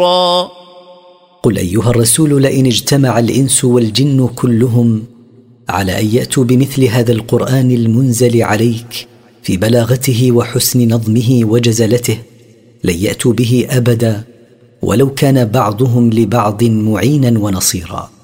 قل أيها الرسول لئن اجتمع الإنس والجن كلهم على أن يأتوا بمثل هذا القرآن المنزل عليك في بلاغته وحسن نظمه وجزلته لن يأتوا به أبدا ولو كان بعضهم لبعض معينا ونصيرا.